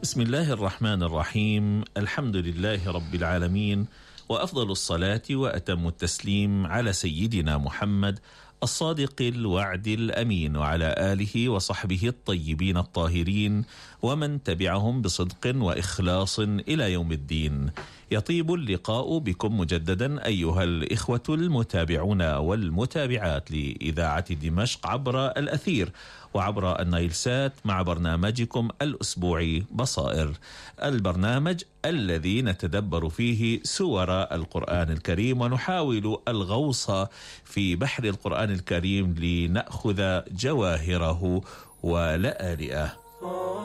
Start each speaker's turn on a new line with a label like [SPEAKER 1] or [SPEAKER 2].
[SPEAKER 1] بسم الله الرحمن الرحيم. الحمد لله رب العالمين، وأفضل الصلاة وأتم التسليم على سيدنا محمد الصادق الوعد الأمين، وعلى آله وصحبه الطيبين الطاهرين، ومن تبعهم بصدق وإخلاص إلى يوم الدين. يطيب اللقاء بكم مجددا أيها الإخوة المتابعون والمتابعات لإذاعة دمشق عبر الأثير وعبر النايلسات مع برنامجكم الأسبوعي بصائر، البرنامج الذي نتدبر فيه سور القرآن الكريم ونحاول الغوص في بحر القرآن الكريم لنأخذ جواهره ولآلئه.